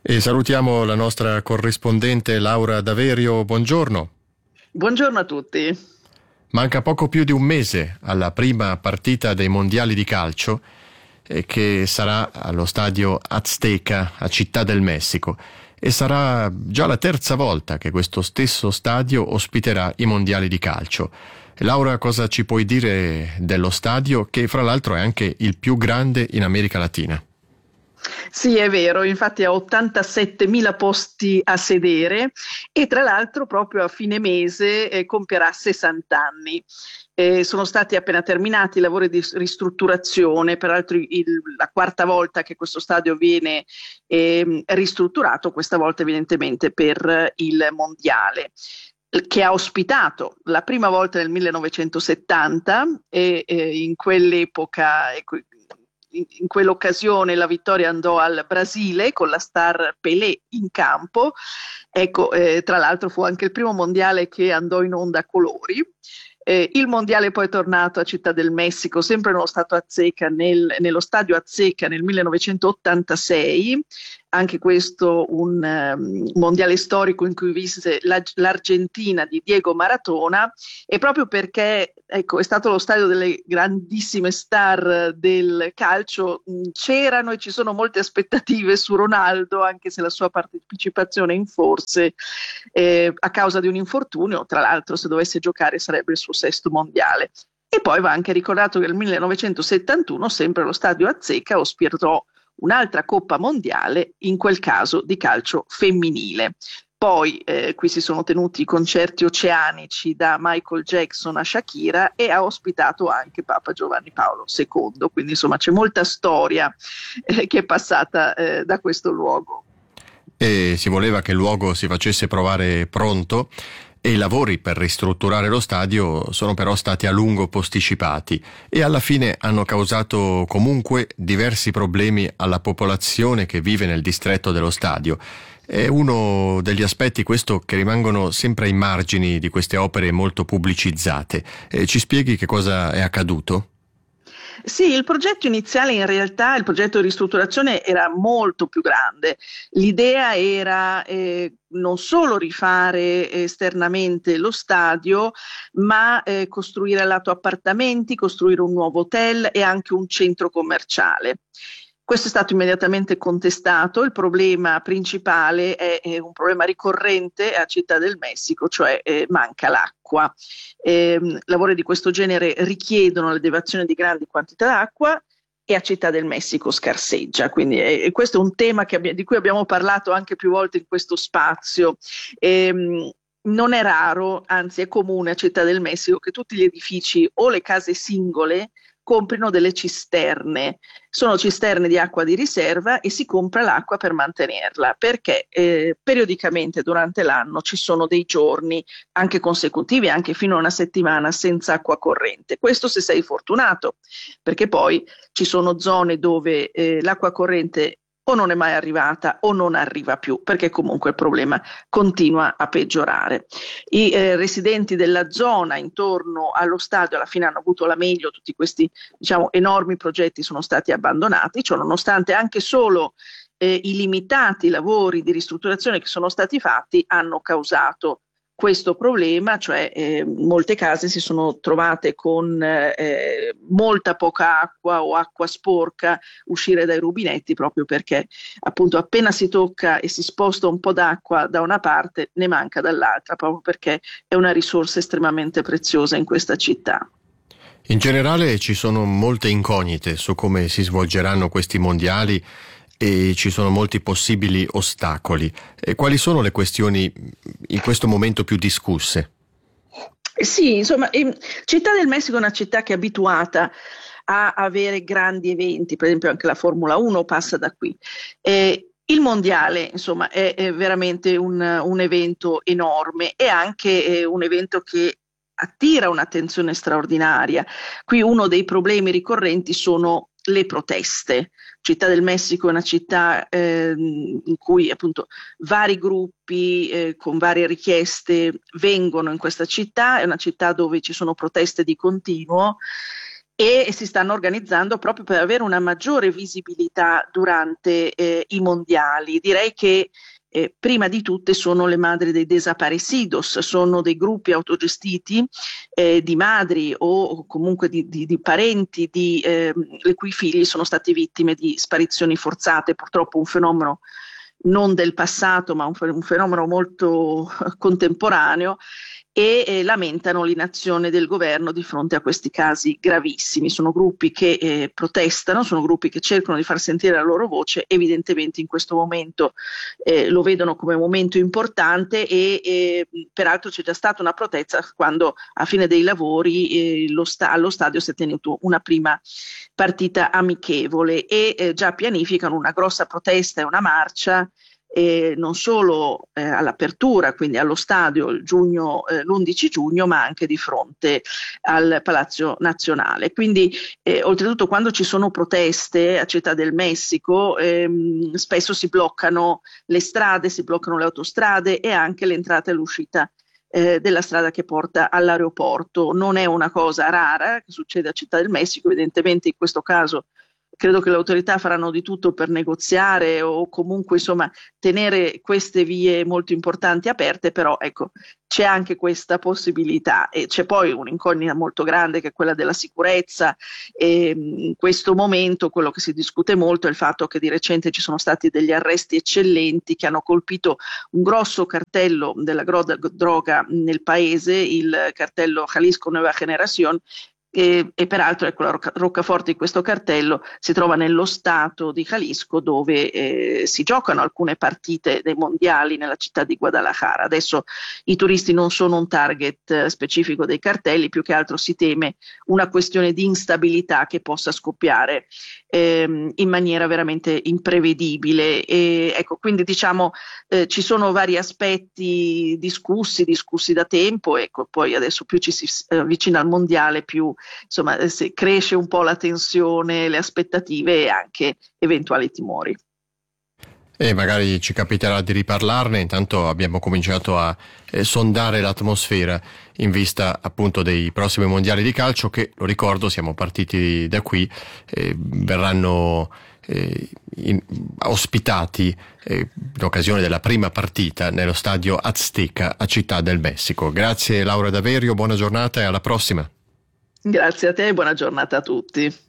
E salutiamo la nostra corrispondente Laura Daverio, buongiorno. Buongiorno a tutti. Manca poco più di un mese alla prima partita dei mondiali di calcio che sarà allo stadio Azteca a Città del Messico, e sarà già la terza volta che questo stesso stadio ospiterà i mondiali di calcio. Laura, cosa ci puoi dire dello stadio, che fra l'altro è anche il più grande in America Latina? Sì, è vero, infatti ha 87.000 posti a sedere e tra l'altro proprio a fine mese compierà 60 anni. Sono stati appena terminati i lavori di ristrutturazione, peraltro la quarta volta che questo stadio viene ristrutturato, questa volta evidentemente per il mondiale, che ha ospitato la prima volta nel 1970 e in quell'epoca, in quell'occasione la vittoria andò al Brasile con la star Pelé in campo. Ecco, tra l'altro fu anche il primo mondiale che andò in onda a colori. Il mondiale poi è tornato a Città del Messico, sempre nello nello stadio Azteca nel 1986, anche questo un mondiale storico in cui visse l'Argentina di Diego Maradona, e proprio perché ecco, è stato lo stadio delle grandissime star del calcio, c'erano e ci sono molte aspettative su Ronaldo, anche se la sua partecipazione in forse a causa di un infortunio. Tra l'altro, se dovesse giocare sarebbe il suo sesto mondiale. E poi va anche ricordato che nel 1971 sempre lo stadio Azteca ospitò un'altra Coppa Mondiale, in quel caso di calcio femminile. Poi qui si sono tenuti concerti oceanici da Michael Jackson a Shakira, e ha ospitato anche Papa Giovanni Paolo II, quindi insomma c'è molta storia che è passata da questo luogo. E si voleva che il luogo si facesse provare pronto, e i lavori per ristrutturare lo stadio sono però stati a lungo posticipati e alla fine hanno causato comunque diversi problemi alla popolazione che vive nel distretto dello stadio. È uno degli aspetti, questo, che rimangono sempre ai margini di queste opere molto pubblicizzate. Ci spieghi che cosa è accaduto? Sì, il progetto iniziale, in realtà il progetto di ristrutturazione era molto più grande. L'idea era non solo rifare esternamente lo stadio, ma costruire al lato appartamenti, costruire un nuovo hotel e anche un centro commerciale. Questo è stato immediatamente contestato. Il problema principale è un problema ricorrente a Città del Messico, cioè manca l'acqua. Lavori di questo genere richiedono l'elevazione di grandi quantità d'acqua, e a Città del Messico scarseggia. Quindi questo è un tema di cui abbiamo parlato anche più volte in questo spazio. Non è raro, anzi è comune a Città del Messico, che tutti gli edifici o le case singole comprino delle cisterne. Sono cisterne di acqua di riserva e si compra l'acqua per mantenerla, perché periodicamente durante l'anno ci sono dei giorni anche consecutivi, anche fino a una settimana, senza acqua corrente. Questo se sei fortunato, perché poi ci sono zone dove l'acqua corrente o non è mai arrivata o non arriva più, perché comunque il problema continua a peggiorare. I residenti della zona intorno allo stadio alla fine hanno avuto la meglio, tutti questi enormi progetti sono stati abbandonati, cioè nonostante anche solo i limitati lavori di ristrutturazione che sono stati fatti hanno causato questo problema, cioè molte case si sono trovate con molta poca acqua o acqua sporca uscire dai rubinetti, proprio perché appunto appena si tocca e si sposta un po' d'acqua da una parte ne manca dall'altra, proprio perché è una risorsa estremamente preziosa in questa città. In generale ci sono molte incognite su come si svolgeranno questi mondiali e ci sono molti possibili ostacoli. E quali sono le questioni in questo momento più discusse? Sì, insomma, Città del Messico è una città che è abituata a avere grandi eventi, per esempio anche la Formula 1 passa da qui. Il mondiale, insomma, è veramente un evento enorme, e anche un evento che attira un'attenzione straordinaria. Qui uno dei problemi ricorrenti sono le proteste. Città del Messico è una città in cui appunto vari gruppi con varie richieste vengono in questa città, è una città dove ci sono proteste di continuo, e si stanno organizzando proprio per avere una maggiore visibilità durante i mondiali. Direi che prima di tutte sono le madri dei desaparecidos, sono dei gruppi autogestiti di madri o comunque di parenti le cui figli sono stati vittime di sparizioni forzate, purtroppo un fenomeno non del passato, ma un fenomeno molto contemporaneo, e lamentano l'inazione del governo di fronte a questi casi gravissimi. Sono gruppi che protestano, sono gruppi che cercano di far sentire la loro voce, evidentemente in questo momento lo vedono come un momento importante e peraltro c'è già stata una protesta quando a fine dei lavori allo stadio si è tenuto una prima partita amichevole e già pianificano una grossa protesta e una marcia non solo all'apertura, quindi allo stadio l'11 giugno, ma anche di fronte al Palazzo Nazionale. Quindi oltretutto quando ci sono proteste a Città del Messico spesso si bloccano le strade, si bloccano le autostrade e anche l'entrata e l'uscita della strada che porta all'aeroporto. Non è una cosa rara che succede a Città del Messico, evidentemente in questo caso credo che le autorità faranno di tutto per negoziare o comunque insomma tenere queste vie molto importanti aperte, però ecco c'è anche questa possibilità e c'è poi un'incognita molto grande che è quella della sicurezza e in questo momento quello che si discute molto è il fatto che di recente ci sono stati degli arresti eccellenti che hanno colpito un grosso cartello della droga nel paese, il cartello Jalisco Nueva Generación, e peraltro ecco, la roccaforte di questo cartello si trova nello stato di Jalisco dove si giocano alcune partite dei mondiali nella città di Guadalajara. Adesso i turisti non sono un target specifico dei cartelli, più che altro si teme una questione di instabilità che possa scoppiare in maniera veramente imprevedibile. E, ecco, quindi diciamo ci sono vari aspetti discussi da tempo, ecco, poi adesso più ci si avvicina al mondiale più insomma cresce un po' la tensione, le aspettative e anche eventuali timori. E magari ci capiterà di riparlarne, intanto abbiamo cominciato a sondare l'atmosfera in vista appunto dei prossimi mondiali di calcio che, lo ricordo, siamo partiti da qui, verranno ospitati in occasione della prima partita nello stadio Azteca a Città del Messico. Grazie Laura Daverio, buona giornata e alla prossima. Grazie a te e buona giornata a tutti.